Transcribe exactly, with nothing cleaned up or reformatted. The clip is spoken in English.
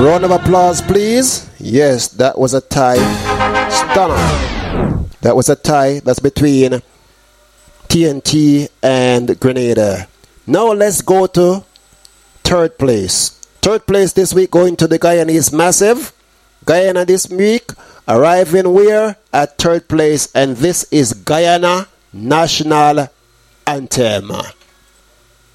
Round of applause, please. Yes, that was a tie. Stunner. That was a tie. That's between T N T and Grenada. Now let's go to third place. Third place this week going to the Guyanese Massive. Guyana this week arriving where? At third place. And this is Guyana National Anthem.